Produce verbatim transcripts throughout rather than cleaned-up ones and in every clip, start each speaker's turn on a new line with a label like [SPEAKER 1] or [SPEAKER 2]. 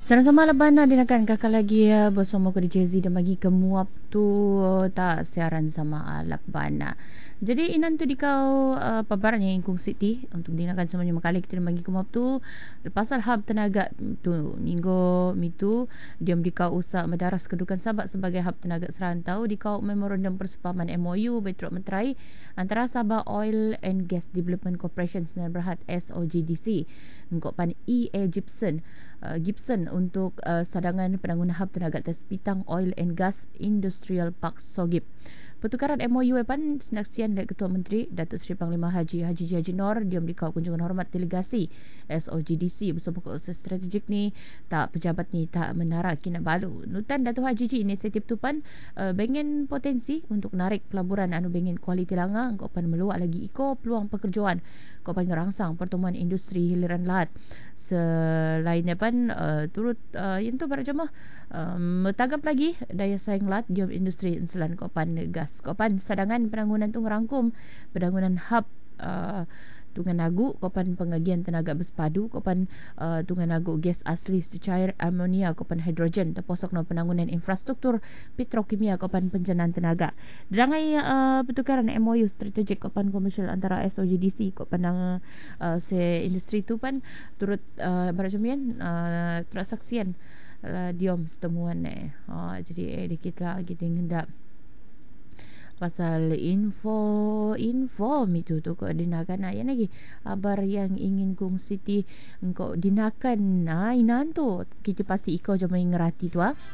[SPEAKER 1] Sama-sama Labana dinakan kakak lagi ya bersama ko di Jazzy dan bagi kemuap tu tak siaran sama Labana. Jadi inan tu di kau uh, pabaran yang ingkung City untuk dinakan semuanya makali kita bagi kemuap tu pasal hub tenaga tu minggu mitu diam di kau usah mendaras kedudukan Sabah sebagai hub tenaga serantau di kau memorandum persepahaman M O U Betrok Menterai antara Sabah Oil and Gas Development Corporation Sdn Bhd S O G D C engkau pan E A Gibson uh, Gibson untuk uh, sadangan penanggungan hub tenaga tes pitang oil and gas industrial park Sogip. Pertukaran M O U pan senaksian oleh Ketua Menteri Datuk Seri Panglima Haji Haji Haji Nor diam di kau kunjungan hormat delegasi S O G D C bersama keusaha strategik ni tak pejabat ni tak menara kina balu. Nutan Datuk Haji Ji inisiatif tu pan uh, bengen potensi untuk narik pelaburan anu bengen kualiti langa kau pan meluak lagi iko peluang pekerjaan kau pan ngerangsang pertemuan industri hiliran lahat. Selainnya pan uh, turut uh, yang tu para jemaah um, metagap lagi daya saing lahat di industri insulan kau pan gas. Kau pan sadangan penanggungan tu ngerangkum penanggungan hub uh, tungan nagu kopan pengagian tenaga berpadu kopan uh, tungan nagu gas asli secair amonia kopan hidrogen terposok no penanggungan infrastruktur petrokimia kopan penjanaan tenaga derangai uh, pertukaran M O U strategik kopan komersial antara S O G D C kopan uh, se industri tu pan turut uh, berjamian uh, transaksian uh, diom setemuan eh uh, jadi eh dikit lah kita hendak pasal info info itu tu kau dinakan nah yang lagi kabar yang ingin kong Siti engkau dinakan nah inan tu kita pasti ikau je main ngerati tu ah.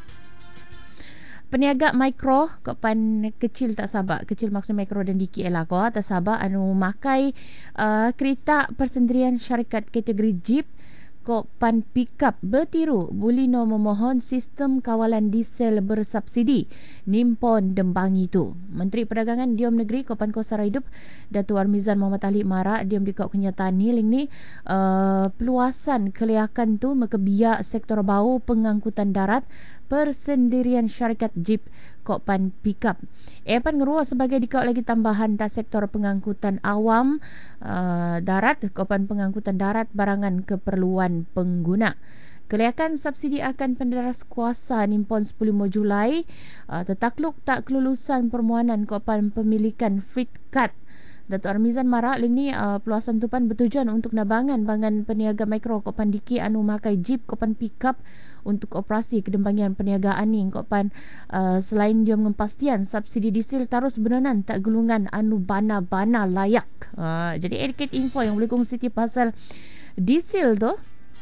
[SPEAKER 1] Peniaga mikro kapan kecil tak sabak kecil maksud mikro dan dikit lah kau tak sabak anu makai uh, kereta persendirian syarikat kategori Jeep Kopan Pickup bertiru Bulino memohon sistem kawalan diesel bersubsidi Nippon Dembangi itu. Menteri Perdagangan Diam Negeri Kopan Kosara Hidup Datuk Armizan Muhammad Ali Mara diam di kau kenyataan ni ling ni uh, peluasan keliakan tu mekebiak sektor bau pengangkutan darat persendirian syarikat Jeep Kopan Pickup. Epan ngeruah sebagai dikau lagi tambahan tak sektor pengangkutan awam uh, darat Kopan pengangkutan darat barangan keperluan pengguna. Keliakan subsidi akan penderas kuasa Nippon sepuluh Julai uh, tetakluk tak kelulusan permohonan Kopan pemilikan fit cut. Datuk Armizan Mara ling ni uh, peluasan tupan bertujuan untuk nabangan bangan peniaga mikro kopan diki anu makai Jeep kopan pickup untuk operasi kedembangian perniagaan ni kopan uh, selain dia mengepastian subsidi diesel terus benanan tak gulungan anu bana-bana layak. Uh, jadi edukate info yang boleh kongsi pasal diesel tu.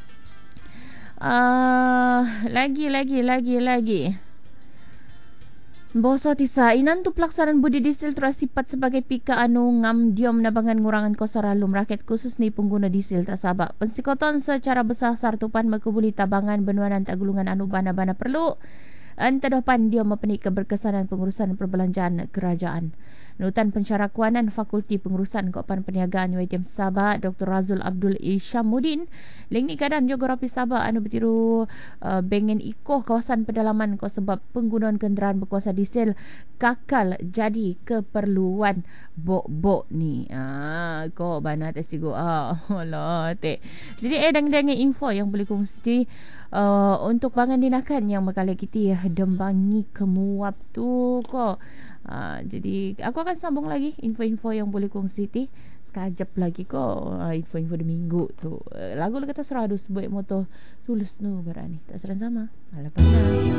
[SPEAKER 1] Uh, lagi lagi lagi lagi Boso tisa inan tu pelaksanaan budi diesel terus sifat sebagai pika anu ngam diom nabangan ngurangan kosara lum rakyat khusus ni pengguna diesel tak sabak. Pensikoton secara besar sartupan makubuli tabangan benuanan tak gulungan anu bana-bana perlu. Antadopan dia mempunyai keberkesanan pengurusan perbelanjaan kerajaan. Nutan Pensyarah Kewangan Fakulti Pengurusan Kopan Perniagaan U I T M Sabah Doktor Razul Abdul Isyamuddin ling ni keadaan geografi Sabah anu bertiru uh, bengen ikoh kawasan pedalaman ko sebab penggunaan kenderaan berkuasa diesel kakal jadi keperluan bok-bok ni. Ah ko bana tesigo ah alah te. Jadi eh dang-dang info yang boleh kongsi uh, untuk bangan dinakan yang makala kita dembangi kemuap tu ko. Uh, jadi aku akan sambung lagi info-info yang boleh kongsi ti sekajap lagi ko uh, info-info di minggu tu uh, lagu la kata seradus buat moto tulus nu berani tak seran sama ala pana.